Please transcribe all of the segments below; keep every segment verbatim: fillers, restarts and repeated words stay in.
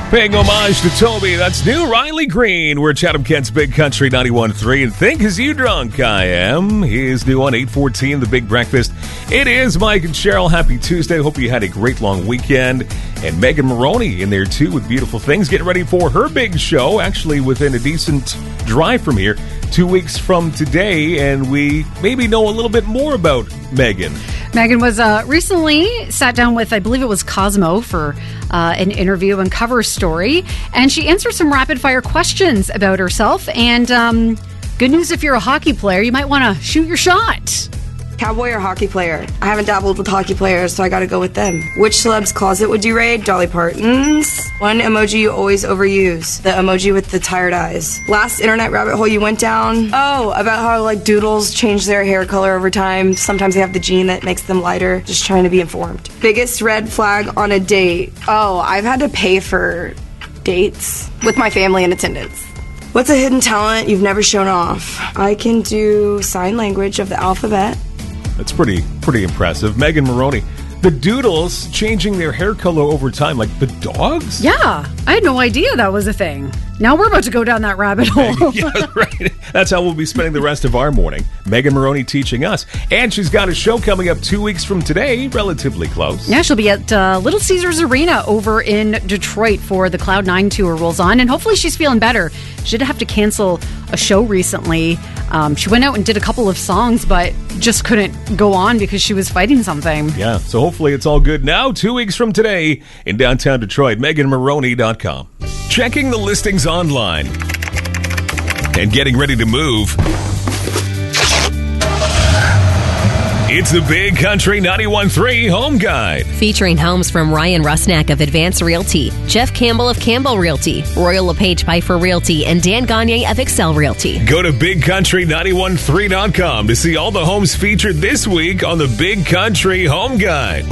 Paying homage to Toby, that's new Riley Green. We're Chatham Kent's Big Country ninety-one point three, and think as you drunk I am. He's new on eight fourteen, The Big Breakfast. It is Mike and Cheryl. Happy Tuesday. Hope you had a great long weekend. And Megan Maroney in there too with beautiful things. Getting ready for her big show, actually within a decent drive from here, two weeks from today, and we maybe know a little bit more about Megan. Megan was uh, recently sat down with, I believe it was Cosmo, for uh, an interview and cover story, and she answered some rapid-fire questions about herself, and um, good news if you're a hockey player, you might want to shoot your shot. Cowboy or hockey player? I haven't dabbled with hockey players, so I gotta go with them. Which celeb's closet would you raid? Dolly Parton's. One emoji you always overuse. The emoji with the tired eyes. Last internet rabbit hole you went down? Oh, about how like doodles change their hair color over time. Sometimes they have the gene that makes them lighter. Just trying to be informed. Biggest red flag on a date? Oh, I've had to pay for dates with my family in attendance. What's a hidden talent you've never shown off? I can do sign language of the alphabet. That's pretty pretty impressive. Megan Maroney. The doodles changing their hair color over time, like the dogs? Yeah, I had no idea that was a thing. Now we're about to go down that rabbit hole. Yeah, right. That's how we'll be spending the rest of our morning. Megan Maroney teaching us. And she's got a show coming up two weeks from today, relatively close. Yeah, she'll be at uh, Little Caesars Arena over in Detroit for the Cloud nine tour rolls on. And hopefully she's feeling better. She did have to cancel a show recently. Um, she went out and did a couple of songs, but just couldn't go on because she was fighting something. Yeah, so hopefully it's all good now. Two weeks from today in downtown Detroit. Megan Maroney dot com. Checking the listings online and getting ready to move. It's the Big Country ninety-one point three Home Guide. Featuring homes from Ryan Rusnak of Advance Realty, Jeff Campbell of Campbell Realty, Royal LePage Pfeiffer Realty, and Dan Gagne of Excel Realty. Go to Big Country ninety-one point three dot com to see all the homes featured this week on the Big Country Home Guide.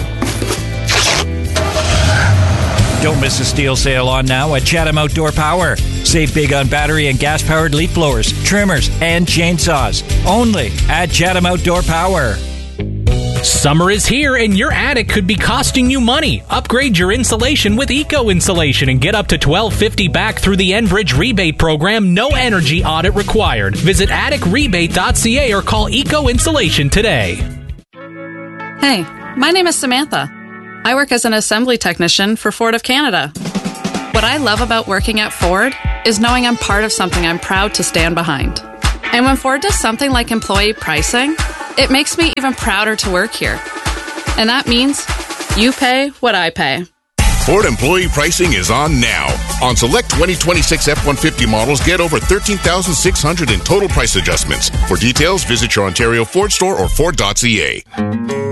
Don't miss a steel sale on now at Chatham Outdoor Power. Save big on battery and gas-powered leaf blowers, trimmers, and chainsaws. Only at Chatham Outdoor Power. Summer is here and your attic could be costing you money. Upgrade your insulation with Eco Insulation and get up to twelve fifty back through the Enbridge rebate program. No energy audit required. Visit attic rebate dot c a or call Eco Insulation today. Hey, my name is Samantha. I work as an assembly technician for Ford of Canada. What I love about working at Ford is knowing I'm part of something I'm proud to stand behind. And when Ford does something like employee pricing, it makes me even prouder to work here. And that means you pay what I pay. Ford employee pricing is on now. On select twenty twenty-six F one fifty models, get over thirteen thousand six hundred dollars in total price adjustments. For details, visit your Ontario Ford store or Ford dot c a.